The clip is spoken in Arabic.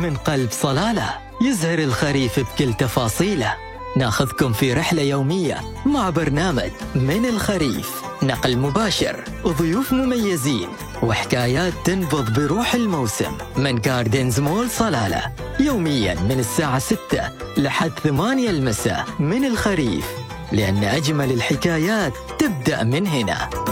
من قلب صلالة، يزهر الخريف بكل تفاصيله. ناخذكم في رحلة يومية مع برنامج من الخريف، نقل مباشر وضيوف مميزين وحكايات تنبض بروح الموسم من جاردنز مول صلالة، يوميا من الساعة 6 لحد 8 المساء. من الخريف، لأن أجمل الحكايات تبدأ من هنا.